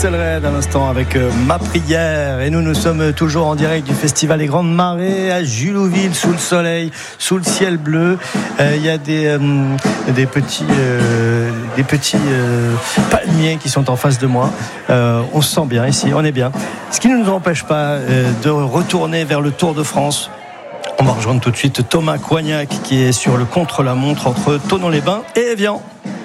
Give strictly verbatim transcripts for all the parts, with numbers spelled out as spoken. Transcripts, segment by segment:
Axel Red à l'instant avec euh, Ma Prière. Et nous, nous sommes toujours en direct du Festival Les Grandes Marées à Julouville, sous le soleil, sous le ciel bleu. Euh, Il y a des, euh, des petits, euh, des petits euh, palmiers qui sont en face de moi. Euh, on se sent bien ici, on est bien. Ce qui ne nous empêche pas euh, de retourner vers le Tour de France. On va rejoindre tout de suite Thomas Coignac qui est sur le contre-la-montre entre Thonon-les-Bains et Évian.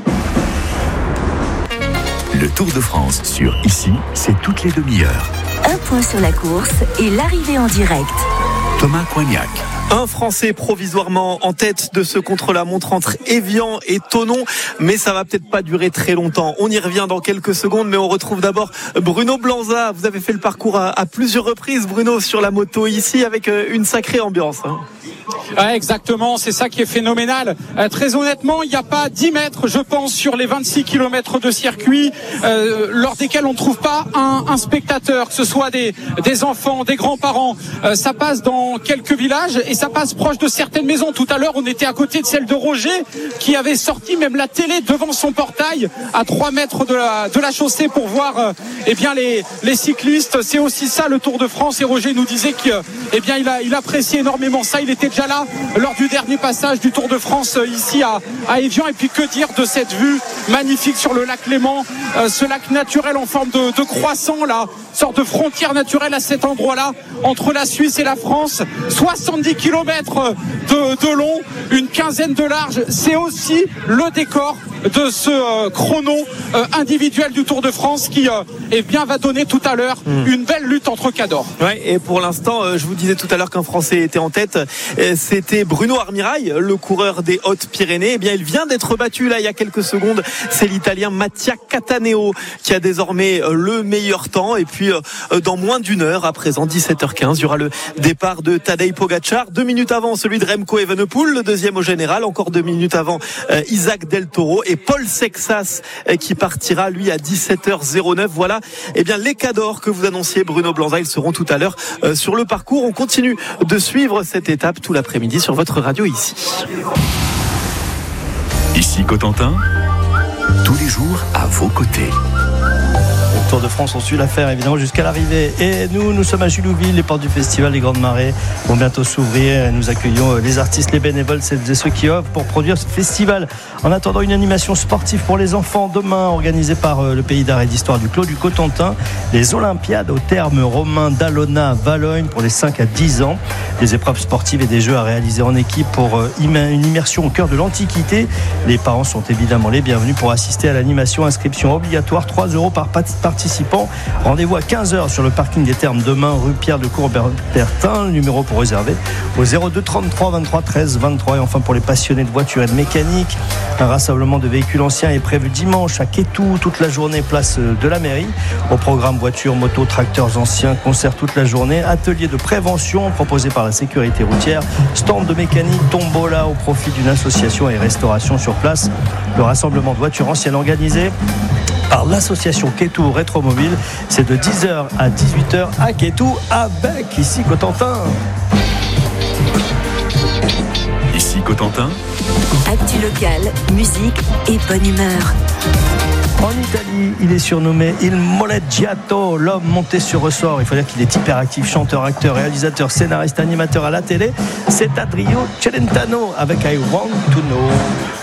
Le Tour de France sur Ici, c'est toutes les demi-heures. Un point sur la course et l'arrivée en direct. Thomas Coignac. Un Français provisoirement en tête de ce contre-la-montre entre Évian et Thonon, mais ça va peut-être pas durer très longtemps. On y revient dans quelques secondes, mais on retrouve d'abord Bruno Blanza. Vous avez fait le parcours à, à plusieurs reprises, Bruno, sur la moto ici, avec une sacrée ambiance. Hein. Ouais, exactement, c'est ça qui est phénoménal. Euh, très honnêtement, il n'y a pas dix mètres, je pense, sur les vingt-six kilomètres de circuit, euh, lors desquels on ne trouve pas un, un spectateur, que ce soit des, des enfants, des grands-parents. Euh, ça passe dans quelques villages et ça passe proche de certaines maisons. Tout à l'heure, on était à côté de celle de Roger, qui avait sorti même la télé devant son portail, à trois mètres de la, de la chaussée, pour voir euh, eh bien, les, les cyclistes. C'est aussi ça le Tour de France, et Roger nous disait que, eh bien, il a, il appréciait énormément ça. Il était déjà là lors du dernier passage du Tour de France ici à, à Évian. Et puis que dire de cette vue magnifique sur le lac Léman, euh, ce lac naturel en forme de, de croissant là, sorte de frontière naturelle à cet endroit-là entre la Suisse et la France. soixante-dix kilomètres de, de long, une quinzaine de large. C'est aussi le décor de ce euh, chrono euh, individuel du Tour de France qui euh, eh bien, va donner tout à l'heure mmh. une belle lutte entre cadors. Ouais, et pour l'instant, euh, je vous disais tout à l'heure qu'un Français était en tête. Euh, c'était Bruno Armirail, le coureur des Hautes-Pyrénées. Eh bien, il vient d'être battu là il y a quelques secondes. C'est l'Italien Mattia Cataneo qui a désormais euh, le meilleur temps. Et puis, euh, dans moins d'une heure, à présent dix-sept heures quinze, il y aura le départ de Tadej Pogacar. Deux minutes avant, celui de Remco Evenepoel, le deuxième au général. Encore deux minutes avant, euh, Isaac Del Toro et Paul Sexas euh, qui partira, lui, à dix-sept heures neuf. Voilà, eh bien, les cadors que vous annonciez, Bruno Blanza, ils seront tout à l'heure euh, sur le parcours. On continue de suivre cette étape tout l'après-midi sur votre radio ici. Ici Cotentin, tous les jours à vos côtés. Le Tour de France, on suit l'affaire évidemment jusqu'à l'arrivée. Et nous, nous sommes à Julouville, les portes du festival Les Grandes Marées vont bientôt s'ouvrir. Nous accueillons les artistes, les bénévoles, celles et ceux qui œuvrent pour produire ce festival. En attendant, une animation sportive pour les enfants demain, organisée par le Pays d'art et d'histoire du Clos du Cotentin. Les Olympiades au terme romain d'Alona à Valogne pour les cinq à dix ans. Des épreuves sportives et des jeux à réaliser en équipe pour une immersion au cœur de l'Antiquité. Les parents sont évidemment les bienvenus pour assister à l'animation. Inscription obligatoire, trois euros par participant. Rendez-vous à quinze heures sur le parking des Thermes demain, rue Pierre de Coubertin. Le numéro pour réserver au zéro deux trente-trois vingt-trois treize vingt-trois. Et enfin, pour les passionnés de voitures et de mécanique, un rassemblement de véhicules anciens est prévu dimanche à Quétou, toute la journée, place de la mairie. Au programme voitures, motos, tracteurs anciens, concert toute la journée, atelier de prévention proposé par la sécurité routière, stand de mécanique, tombola au profit d'une association et restauration sur place. Le rassemblement de voitures anciennes organisé par l'association Quétou Rétromobile, c'est de dix heures à dix-huit heures à Quétou avec ici Cotentin. Ici Cotentin. Actu locale, musique et bonne humeur. En Italie, il est surnommé Il Moleggiato, l'homme monté sur ressort. Il faut dire qu'il est hyperactif, chanteur, acteur, réalisateur, scénariste, animateur à la télé. C'est Adrio Celentano avec I Want to Know.